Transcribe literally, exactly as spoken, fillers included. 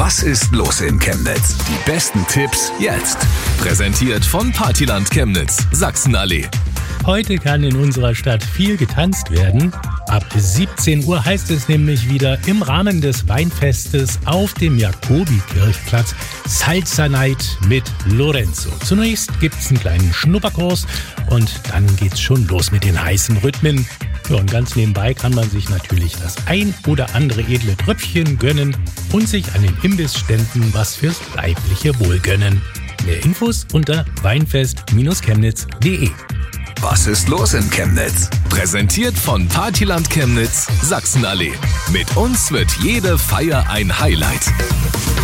Was ist los in Chemnitz? Die besten Tipps jetzt. Präsentiert von Partyland Chemnitz, Sachsenallee. Heute kann in unserer Stadt viel getanzt werden. Ab siebzehn Uhr heißt es nämlich wieder im Rahmen des Weinfestes auf dem Jakobi-Kirchplatz Salsa Night mit Lorenzo. Zunächst gibt's einen kleinen Schnupperkurs und dann geht's schon los mit den heißen Rhythmen. Ja, und ganz nebenbei kann man sich natürlich das ein oder andere edle Tröpfchen gönnen und sich an den Imbissständen was fürs leibliche Wohl gönnen. Mehr Infos unter weinfest chemnitz punkt de. Was ist los in Chemnitz? Präsentiert von Partyland Chemnitz, Sachsenallee. Mit uns wird jede Feier ein Highlight.